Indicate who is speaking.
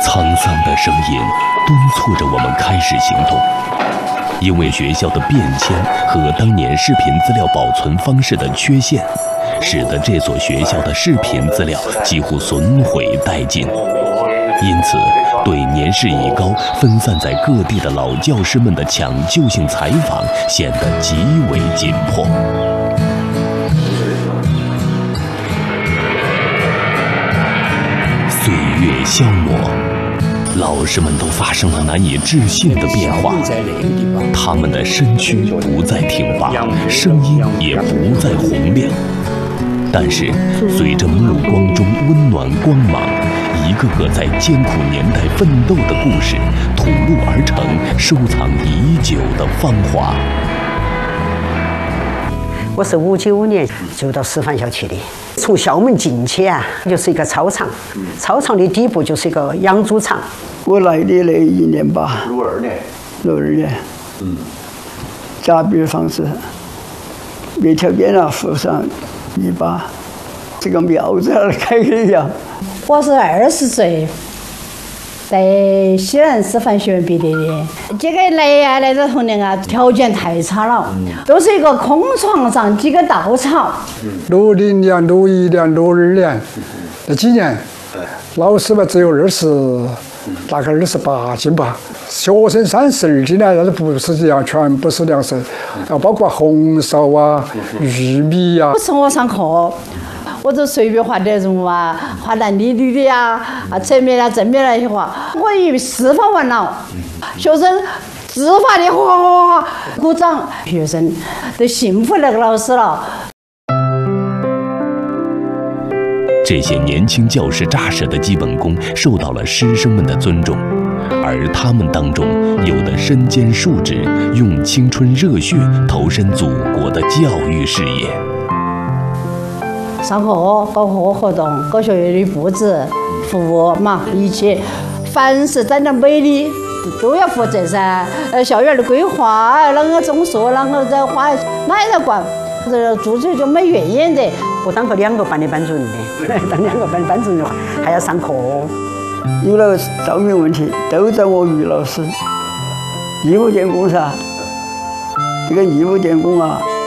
Speaker 1: 沧桑的声音敦促着我们开始行动。因为学校的变迁和当年视频资料保存方式的缺陷，使得这所学校的视频资料几乎损毁殆尽。因此，对年事已高、分散在各地的老教师们的抢救性采访显得极为紧迫。岁月消磨，老师们都发生了难以置信的变化。他们的身躯不再挺拔，声音也不再洪亮。但是，随着目光中温暖光芒，一个个在艰苦年代奋斗的故事吐露而成，收藏已久的芳华。
Speaker 2: 我是59年就到师范校去的，从校门进去啊，就是一个操场，操场的底部就是一个养猪场。
Speaker 3: 我来的那一年吧，62年，扎边房子，每条边上附上泥巴，这个苗子开的一样。
Speaker 4: 我是20岁，在西南师范学院毕业的。这个来的同年啊，条件太差了，都是一个空床上几个稻草。
Speaker 5: 60年、61年、62年那几年，老师吧只有大概28斤吧，学生32斤呢，但是不是这样，全部是粮食，包括红苕啊、玉米啊。
Speaker 4: 从我上课，我就随便画点人物啊，画男的、女的呀，侧面啊、正面那些画，我以为示范完了，学生自发的哗鼓掌，学生都信服那个老师了。
Speaker 1: 这些年轻教师扎实的基本功受到了师生们的尊重，而他们当中有的身兼数职，用青春热血投身祖国的教育事业。
Speaker 4: 上课搞课外活动，搞学校的布置、服务嘛，一切凡是长得美的都要负责噻。校园的规划，啷个种树，啷个在花，哪也在管。这做起就没原因的。
Speaker 2: 我当过2个班的班主任的，当2个班的班主任还要上课。
Speaker 3: 有了照明问题，都在我于老师。义务电工噻，这个义务电工啊。